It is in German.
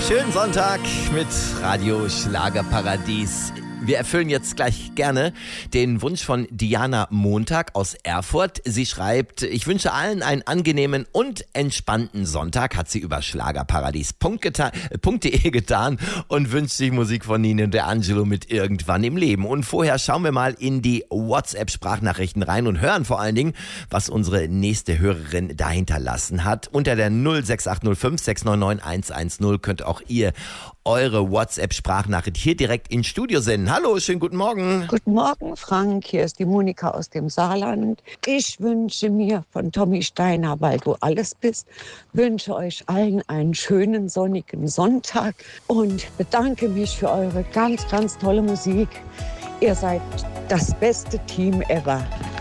Schönen Sonntag mit Radio Schlagerparadies. Wir erfüllen jetzt gleich gerne den Wunsch von Diana Montag aus Erfurt. Sie schreibt, ich wünsche allen einen angenehmen und entspannten Sonntag, hat sie über schlagerparadies.de getan und wünscht sich Musik von Nino und der Angelo mit Irgendwann im Leben. Und vorher schauen wir mal in die WhatsApp-Sprachnachrichten rein und hören vor allen Dingen, was unsere nächste Hörerin da hinterlassen hat. Unter der 06805 699 110 könnt auch ihr eure WhatsApp-Sprachnachricht hier direkt ins Studio senden. Hallo, schönen guten Morgen. Guten Morgen, Frank. Hier ist die Monika aus dem Saarland. Ich wünsche mir von Tommy Steiner, weil du alles bist, wünsche euch allen einen schönen sonnigen Sonntag und bedanke mich für eure ganz, ganz tolle Musik. Ihr seid das beste Team ever.